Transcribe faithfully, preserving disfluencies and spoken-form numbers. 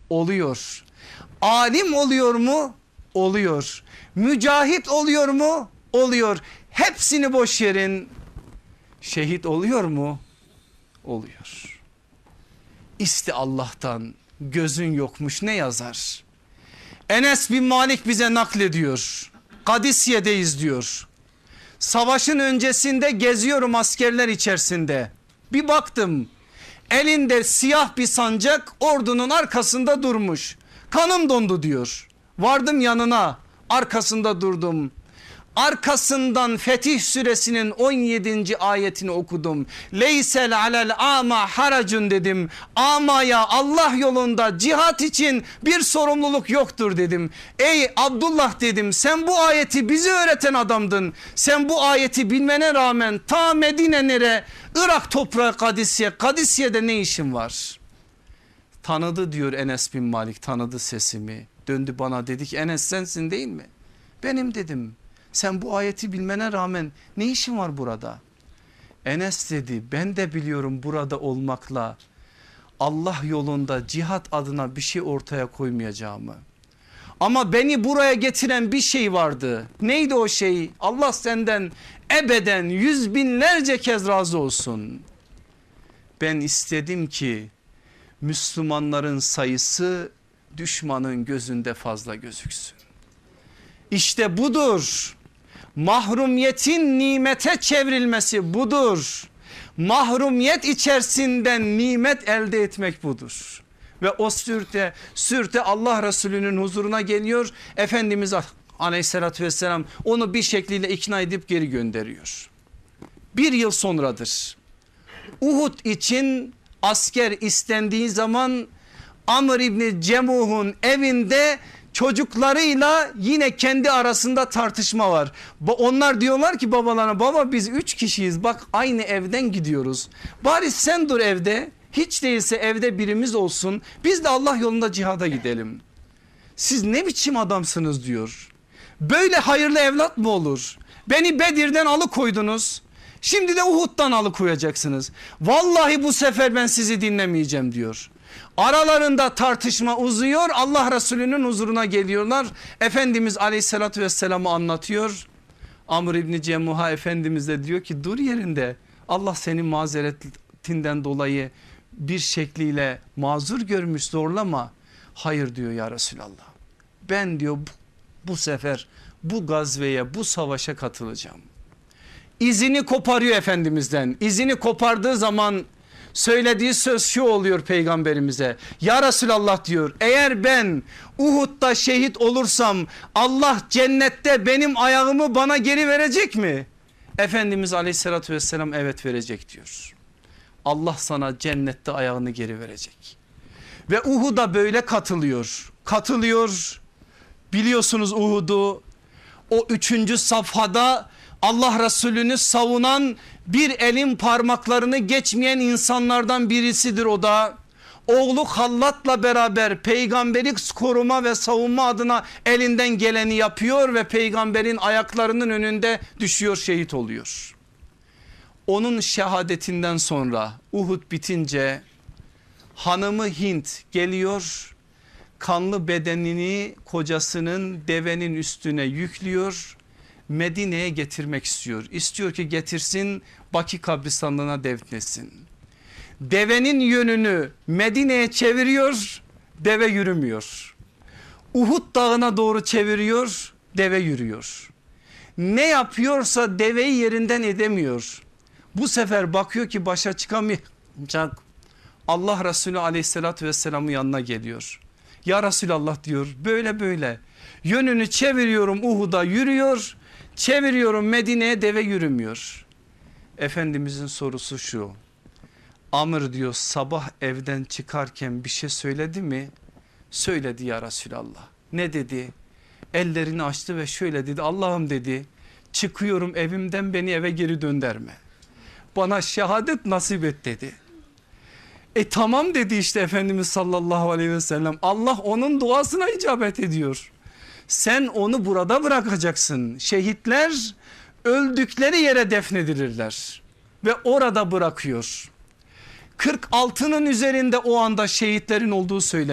Oluyor. Alim oluyor mu? Oluyor. Mücahit oluyor mu? Oluyor. Hepsini boş verin. Şehit oluyor mu? Oluyor. İste Allah'tan gözün yokmuş ne yazar? Enes bin Malik bize naklediyor. Kadisiye'deyiz diyor. Savaşın öncesinde geziyorum askerler içerisinde. Bir baktım elinde siyah bir sancak ordunun arkasında durmuş. Kanım dondu diyor. Vardım yanına, arkasında durdum. Arkasından Fetih suresinin on yedinci ayetini okudum. Leysel alel ama haracun dedim. Amaya Allah yolunda cihat için bir sorumluluk yoktur dedim. Ey Abdullah dedim, sen bu ayeti bize öğreten adamdın. Sen bu ayeti bilmene rağmen ta Medine nere? Irak toprağı Kadisiye. Kadisiye'de ne işin var? Tanıdı diyor Enes bin Malik, tanıdı sesimi. Döndü bana, dedi ki Enes sensin değil mi? Benim dedim. Sen bu ayeti bilmene rağmen ne işin var burada? Enes dedi, ben de biliyorum burada olmakla Allah yolunda cihat adına bir şey ortaya koymayacağımı. Ama beni buraya getiren bir şey vardı. Neydi o şey? Allah senden ebeden yüz binlerce kez razı olsun. Ben istedim ki Müslümanların sayısı düşmanın gözünde fazla gözüksün. İşte budur. Mahrumiyetin nimete çevrilmesi budur. Mahrumiyet içerisinden nimet elde etmek budur. Ve o sürte sürte Allah Resulü'nün huzuruna geliyor. Efendimiz aleyhissalatü vesselam onu bir şekliyle ikna edip geri gönderiyor. Bir yıl sonradır. Uhud için asker istendiği zaman Amr İbni Cemuh'un evinde çocuklarıyla yine kendi arasında tartışma var. Onlar diyorlar ki babalarına, baba biz üç kişiyiz, bak aynı evden gidiyoruz. Bari sen dur evde, hiç değilse evde birimiz olsun, biz de Allah yolunda cihada gidelim. Siz ne biçim adamsınız diyor. Böyle hayırlı evlat mı olur? Beni Bedir'den alıkoydunuz. Şimdi de Uhud'dan alıkoyacaksınız. Vallahi bu sefer ben sizi dinlemeyeceğim diyor. Aralarında tartışma uzuyor. Allah Resulü'nün huzuruna geliyorlar. Efendimiz aleyhissalatü vesselam'ı anlatıyor. Amr İbni Cemuha Efendimiz de diyor ki dur yerinde, Allah senin mazeretinden dolayı bir şekliyle mazur görmüş, zorlama. Hayır diyor ya Resulallah, ben diyor bu, bu sefer bu gazveye, bu savaşa katılacağım. İzini koparıyor Efendimiz'den. İzini kopardığı zaman söylediği söz şu oluyor peygamberimize. Ya Resulallah diyor, eğer ben Uhud'da şehit olursam Allah cennette benim ayağımı bana geri verecek mi? Efendimiz aleyhissalatü vesselam evet verecek diyor. Allah sana cennette ayağını geri verecek. Ve Uhud'a böyle katılıyor. Katılıyor. Biliyorsunuz Uhud'u, o üçüncü safhada Allah Resulü'nü savunan bir elin parmaklarını geçmeyen insanlardan birisidir o da. Oğlu Hallat'la beraber peygamberi koruma ve savunma adına elinden geleni yapıyor ve peygamberin ayaklarının önünde düşüyor, şehit oluyor. Onun şehadetinden sonra Uhud bitince hanımı Hint geliyor, kanlı bedenini kocasının devenin üstüne yüklüyor. Medine'ye getirmek istiyor. İstiyor ki getirsin, Baki kabristanlığına defnetsin. Devenin yönünü Medine'ye çeviriyor, deve yürümüyor. Uhud dağına doğru çeviriyor, deve yürüyor. Ne yapıyorsa deveyi yerinden edemiyor. Bu sefer bakıyor ki başa çıkamayacak. Allah Resulü aleyhissalatü vesselam'ın yanına geliyor. Ya Resulallah diyor, böyle böyle yönünü çeviriyorum, Uhud'a yürüyor. Çeviriyorum Medine'ye, deve yürümüyor. Efendimizin sorusu şu. Amr diyor, sabah evden çıkarken bir şey söyledi mi? Söyledi ya Resulallah. Ne dedi? Ellerini açtı ve şöyle dedi. Allah'ım dedi, çıkıyorum evimden, beni eve geri döndürme. Bana şehadet nasip et dedi. E tamam dedi işte Efendimiz sallallahu aleyhi ve sellem. Allah onun duasına icabet ediyor. Sen onu burada bırakacaksın. Şehitler öldükleri yere defnedilirler ve orada bırakıyor. kırk altının üzerinde o anda şehitlerin olduğu söyleniyor.